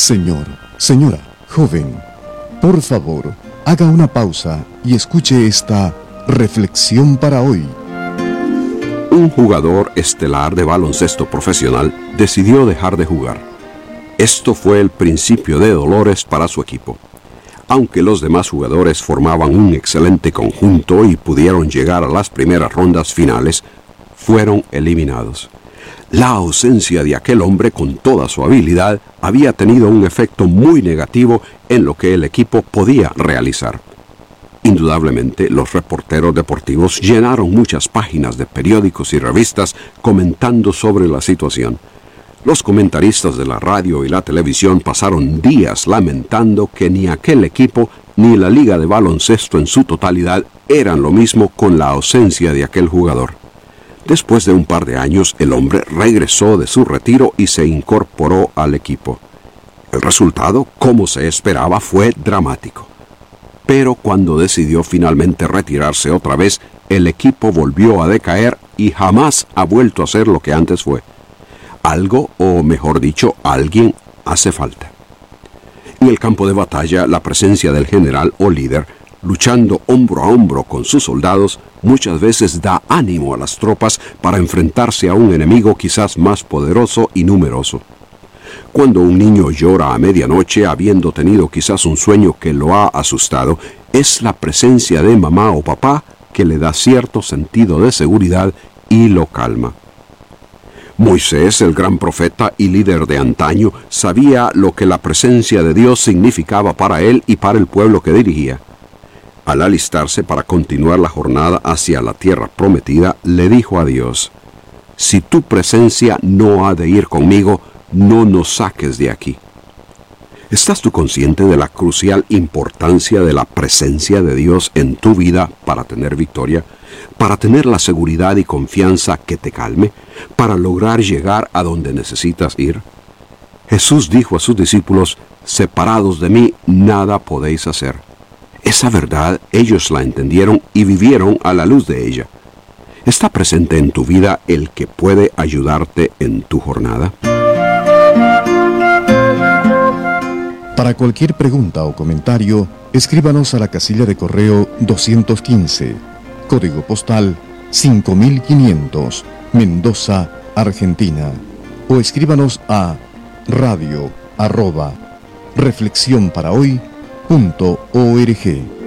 Señor, señora, joven, por favor, haga una pausa y escuche esta reflexión para hoy. Un jugador estelar de baloncesto profesional decidió dejar de jugar. Esto fue el principio de dolores para su equipo. Aunque los demás jugadores formaban un excelente conjunto y pudieron llegar a las primeras rondas finales, fueron eliminados. La ausencia de aquel hombre con toda su habilidad había tenido un efecto muy negativo en lo que el equipo podía realizar. Indudablemente, los reporteros deportivos llenaron muchas páginas de periódicos y revistas comentando sobre la situación. Los comentaristas de la radio y la televisión pasaron días lamentando que ni aquel equipo ni la liga de baloncesto en su totalidad eran lo mismo con la ausencia de aquel jugador. Después de un par de años, el hombre regresó de su retiro y se incorporó al equipo. El resultado, como se esperaba, fue dramático. Pero cuando decidió finalmente retirarse otra vez, el equipo volvió a decaer y jamás ha vuelto a ser lo que antes fue. Algo, o mejor dicho, alguien hace falta. En el campo de batalla, la presencia del general o líder, luchando hombro a hombro con sus soldados, muchas veces da ánimo a las tropas para enfrentarse a un enemigo quizás más poderoso y numeroso. Cuando un niño llora a medianoche habiendo tenido quizás un sueño que lo ha asustado, es la presencia de mamá o papá que le da cierto sentido de seguridad y lo calma. Moisés, el gran profeta y líder de antaño, sabía lo que la presencia de Dios significaba para él y para el pueblo que dirigía. Al alistarse para continuar la jornada hacia la tierra prometida, le dijo a Dios: «Si tu presencia no ha de ir conmigo, no nos saques de aquí». ¿Estás tú consciente de la crucial importancia de la presencia de Dios en tu vida para tener victoria, para tener la seguridad y confianza que te calme, para lograr llegar a donde necesitas ir? Jesús dijo a sus discípulos: «Separados de mí, nada podéis hacer». Esa verdad ellos la entendieron y vivieron a la luz de ella. ¿Está presente en tu vida el que puede ayudarte en tu jornada? Para cualquier pregunta o comentario, escríbanos a la casilla de correo 215, código postal 5500, Mendoza, Argentina. O escríbanos a radio@reflexionparahoy.org.